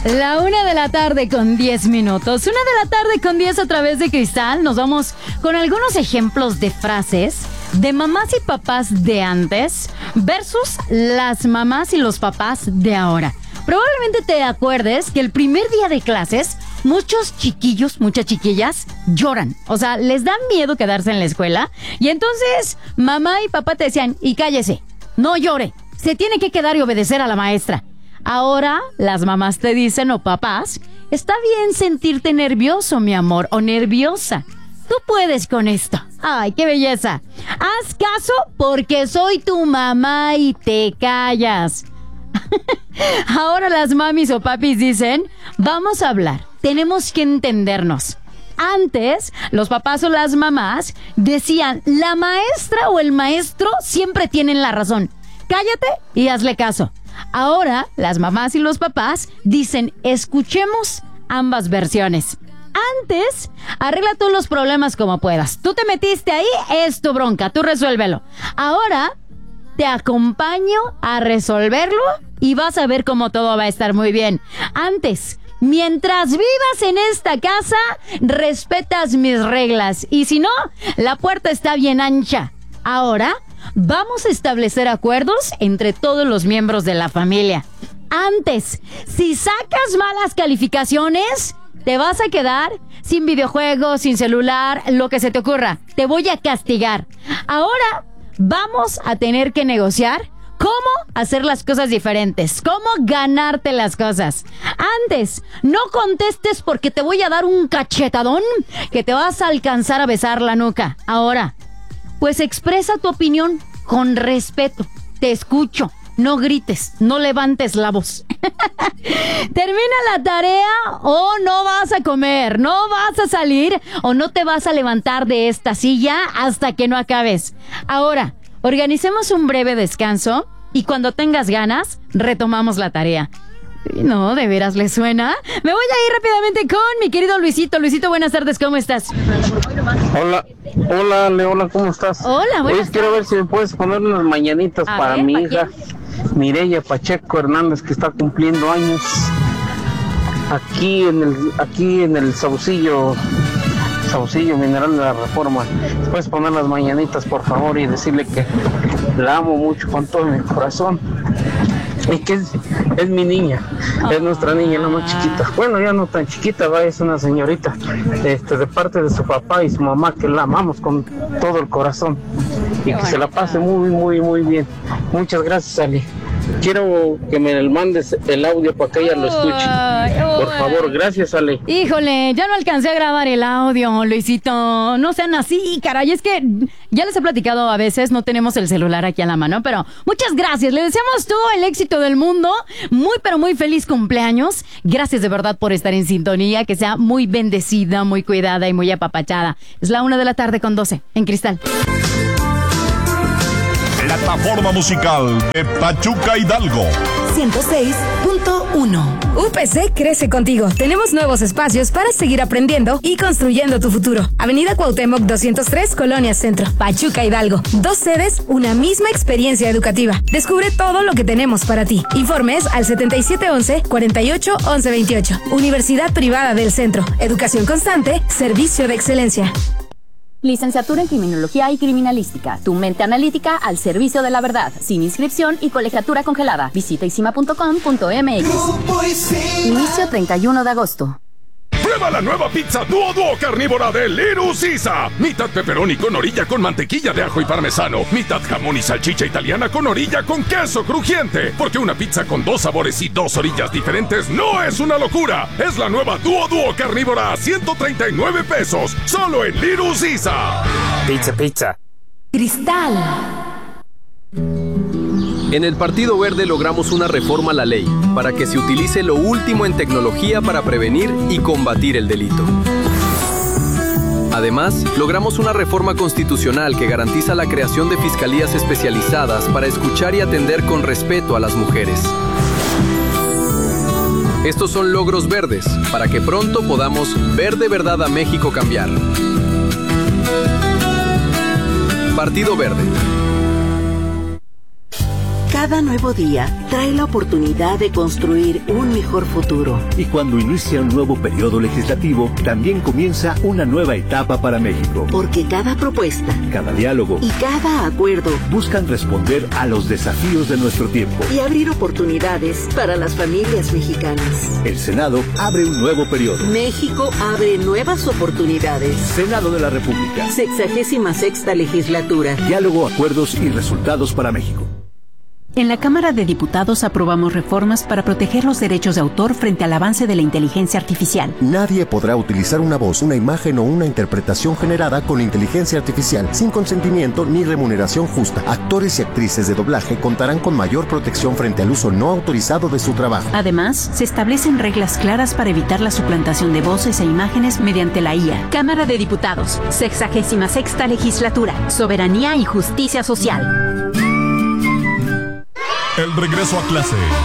La 1:10 p.m. 1:10 p.m. a través de Cristal. Nos vamos con algunos ejemplos de frases de mamás y papás de antes versus las mamás y los papás de ahora. Probablemente te acuerdes que el primer día de clases muchos chiquillos, muchas chiquillas lloran. O sea, les da miedo quedarse en la escuela. Y entonces mamá y papá te decían, y cállese, no llore, se tiene que quedar y obedecer a la maestra. Ahora las mamás te dicen, o papás, está bien sentirte nervioso, mi amor, o nerviosa. Tú puedes con esto. ¡Ay, qué belleza! Haz caso porque soy tu mamá y te callas. Ahora las mamis o papis dicen, vamos a hablar, tenemos que entendernos. Antes, los papás o las mamás decían, la maestra o el maestro siempre tienen la razón. Cállate y hazle caso. Ahora, las mamás y los papás dicen, escuchemos ambas versiones. Antes, arregla todos los problemas como puedas. Tú te metiste ahí, es tu bronca, tú resuélvelo. Ahora, te acompaño a resolverlo y vas a ver cómo todo va a estar muy bien. Antes, mientras vivas en esta casa, respetas mis reglas. Y si no, la puerta está bien ancha. Ahora, vamos a establecer acuerdos entre todos los miembros de la familia. Antes, si sacas malas calificaciones, te vas a quedar sin videojuegos, sin celular, lo que se te ocurra. Te voy a castigar. Ahora, vamos a tener que negociar cómo hacer las cosas diferentes, cómo ganarte las cosas. Antes, no contestes porque te voy a dar un cachetadón que te vas a alcanzar a besar la nuca. Ahora, pues expresa tu opinión con respeto. Te escucho. No grites, no levantes la voz. Termina la tarea o no vas a comer, no vas a salir o no te vas a levantar de esta silla hasta que no acabes. Ahora, organicemos un breve descanso y cuando tengas ganas, retomamos la tarea. No, ¿de veras le suena? Me voy a ir rápidamente con mi querido Luisito. Luisito, buenas tardes, ¿cómo estás? Hola, Leona, ¿cómo estás? Hola, buenas tardes. Quiero ver si me puedes poner unas mañanitas para mi hija, Mireya Pacheco Hernández, que está cumpliendo años aquí en el Saucillo Mineral de la Reforma. Puedes poner las mañanitas, por favor, y decirle que la amo mucho con todo mi corazón. Y que es mi niña, es nuestra niña, la más chiquita. Bueno, ya no tan chiquita, es una señorita, de parte de su papá y su mamá, que la amamos con todo el corazón. Y que se la pase muy, muy, muy bien. Muchas gracias, Ali. Quiero que me mandes el audio para que ella lo escuche. Por favor, gracias, Ale. Híjole, ya no alcancé a grabar el audio, Luisito. No sean así, caray. Es que ya les he platicado, a veces no tenemos el celular aquí a la mano, pero muchas gracias. Le deseamos todo el éxito del mundo. Muy, pero muy feliz cumpleaños. Gracias de verdad por estar en sintonía. Que sea muy bendecida, muy cuidada y muy apapachada. Es la 1:12 p.m. en Cristal. Plataforma musical de Pachuca Hidalgo 106.1. UPC crece contigo. Tenemos nuevos espacios para seguir aprendiendo y construyendo tu futuro. Avenida Cuauhtémoc 203, Colonia Centro, Pachuca Hidalgo. 2 sedes, una misma experiencia educativa. Descubre todo lo que tenemos para ti. Informes al 7711-481128. Universidad Privada del Centro. Educación constante, servicio de excelencia. Licenciatura en Criminología y Criminalística. Tu mente analítica al servicio de la verdad. Sin inscripción y colegiatura congelada. Visita isima.com.mx. Inicio 31 de agosto. Prueba la nueva pizza Duo carnívora de Little Caesar. Mitad pepperoni con orilla con mantequilla de ajo y parmesano. Mitad jamón y salchicha italiana con orilla con queso crujiente. Porque una pizza con 2 sabores y 2 orillas diferentes no es una locura. Es la nueva Duo carnívora a 139 pesos. Solo en Little Caesar. Pizza. Cristal. En el Partido Verde logramos una reforma a la ley para que se utilice lo último en tecnología para prevenir y combatir el delito. Además, logramos una reforma constitucional que garantiza la creación de fiscalías especializadas para escuchar y atender con respeto a las mujeres. Estos son logros verdes para que pronto podamos ver de verdad a México cambiar. Partido Verde. Cada nuevo día trae la oportunidad de construir un mejor futuro. Y cuando inicia un nuevo periodo legislativo, también comienza una nueva etapa para México. Porque cada propuesta, cada diálogo y cada acuerdo buscan responder a los desafíos de nuestro tiempo y abrir oportunidades para las familias mexicanas. El Senado abre un nuevo periodo. México abre nuevas oportunidades. Senado de la República. 66ª legislatura. Diálogo, acuerdos y resultados para México. En la Cámara de Diputados aprobamos reformas para proteger los derechos de autor frente al avance de la inteligencia artificial. Nadie podrá utilizar una voz, una imagen o una interpretación generada con inteligencia artificial sin consentimiento ni remuneración justa. Actores y actrices de doblaje contarán con mayor protección frente al uso no autorizado de su trabajo. Además, se establecen reglas claras para evitar la suplantación de voces e imágenes mediante la IA. Cámara de Diputados, 66ª legislatura, soberanía y justicia social. El regreso a clase,